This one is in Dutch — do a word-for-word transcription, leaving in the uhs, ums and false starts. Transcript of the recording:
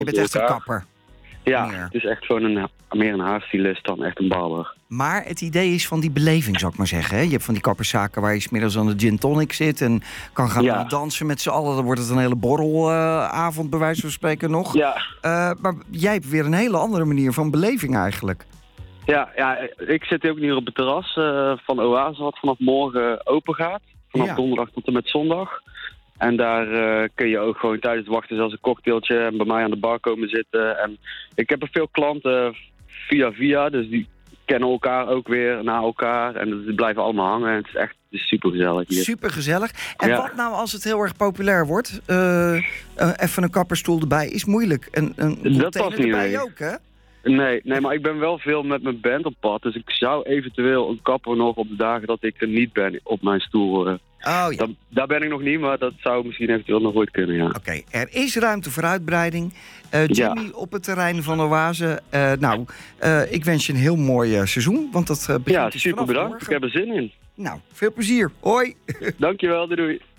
Je bent echt een kapper. Ja, meer. het is echt gewoon een, meer een haarstylist dan echt een barber. Maar het idee is van die beleving, zou ik maar zeggen. Hè? Je hebt van die kapperszaken waar je 's middags aan de gin tonic zit... en kan gaan Ja. dansen met z'n allen. Dan wordt het een hele borrelavond, bij wijze van spreken nog. Ja. Uh, maar jij hebt weer een hele andere manier van beleving eigenlijk. Ja, ja, ik zit ook nu op het terras uh, van Oase, wat vanaf morgen open gaat. Vanaf Ja. donderdag tot en met zondag. En daar uh, kun je ook gewoon tijdens het wachten zelfs een cocktailtje en bij mij aan de bar komen zitten. En ik heb er veel klanten via via, dus die kennen elkaar ook weer na elkaar. En die blijven allemaal hangen en het is echt super gezellig hier. Super gezellig. En Ja. wat nou als het heel erg populair wordt? Uh, uh, even een kapperstoel erbij is moeilijk. En een Dat past niet erbij mee. ook, hè? Nee, nee, maar ik ben wel veel met mijn band op pad. Dus ik zou eventueel een kapper nog op de dagen dat ik er niet ben op mijn stoel. Uh, Oh, ja. daar, daar ben ik nog niet, maar dat zou misschien eventueel nog ooit kunnen, ja. Oké, okay, er is ruimte voor uitbreiding. Uh, Jimmy, ja. op het terrein van Oase. Uh, nou, uh, ik wens je een heel mooi uh, seizoen, want dat uh, begint Ja, dus super bedankt. morgen. Ik heb er zin in. Nou, veel plezier. Hoi. Dankjewel, doei doei.